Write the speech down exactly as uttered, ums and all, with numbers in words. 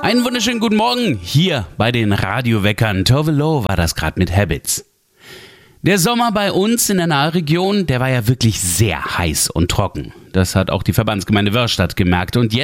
Einen wunderschönen guten Morgen hier bei den Radioweckern. Tove Lo war das gerade mit Habits. Der Sommer bei uns in der Nahregion, der war ja wirklich sehr heiß und trocken. Das hat auch die Verbandsgemeinde Wörrstadt gemerkt. Und jetzt